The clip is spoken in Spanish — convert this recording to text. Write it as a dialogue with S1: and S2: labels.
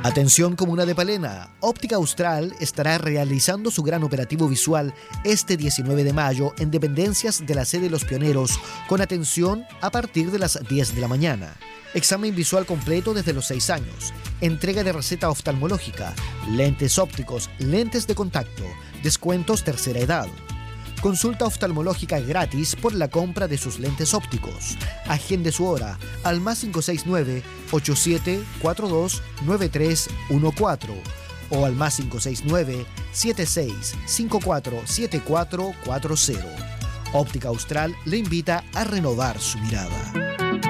S1: Atención comuna de Palena, Óptica Austral estará realizando su gran operativo visual este 19 de mayo en dependencias de la sede Los Pioneros, con atención a partir de las 10 de la mañana. Examen visual completo desde los 6 años, entrega de receta oftalmológica, lentes ópticos, lentes de contacto, descuentos tercera edad. Consulta oftalmológica gratis por la compra de sus lentes ópticos. Agende su hora al +569 8742 9314 o al +569 7654 7440. Óptica Austral le invita a renovar su mirada.